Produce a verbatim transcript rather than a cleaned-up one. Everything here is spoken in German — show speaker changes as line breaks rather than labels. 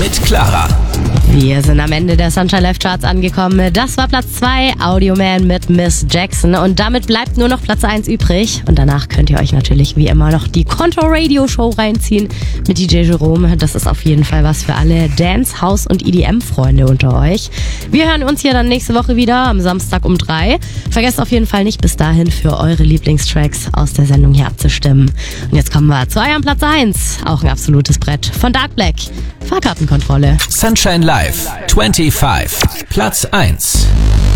mit Clara.
Wir sind am Ende der Sunshine Live Charts angekommen. Das war Platz zwei, Audioman mit Miss Jackson. Und damit bleibt nur noch Platz eins übrig. Und danach könnt ihr euch natürlich wie immer noch die Konto Radio Show reinziehen mit D J Jerome. Das ist auf jeden Fall was für alle Dance, House und E D M-Freunde unter euch. Wir hören uns hier dann nächste Woche wieder am Samstag um drei. Vergesst auf jeden Fall nicht, bis dahin für eure Lieblingstracks aus der Sendung hier abzustimmen. Und jetzt kommen wir zu eurem Platz eins. Auch ein absolutes Brett von Dark Black. Fahrkartenkontrolle.
Sunshine Live, fünfundzwanzig, Platz eins.